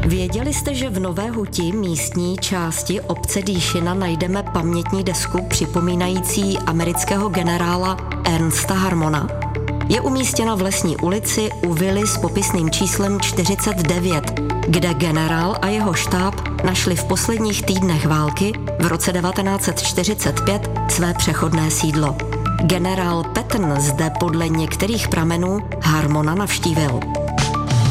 Věděli jste, že v Nové Huti, místní části obce Dýšina, najdeme pamětní desku připomínající amerického generála Ernsta Harmona? Je umístěna v Lesní ulici u vily s popisným číslem 49, kde generál a jeho štáb našli v posledních týdnech války v roce 1945 své přechodné sídlo. Generál Patton zde podle některých pramenů Harmona navštívil.